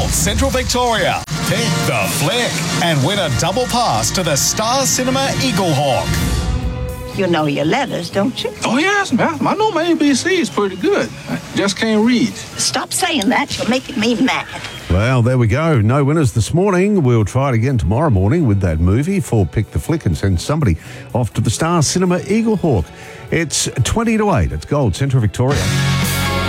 Gold Central Victoria. Pick the flick and win a double pass to the Star Cinema Eagle Hawk. You know your letters, don't you? Oh, yes, ma'am. I know my ABC is pretty good. I just can't read. Stop saying that. You're making me mad. Well, there we go. No winners this morning. We'll try it again tomorrow morning with that movie for Pick the Flick and send somebody off to the Star Cinema Eagle Hawk. It's 20 to 8. It's Gold Central Victoria.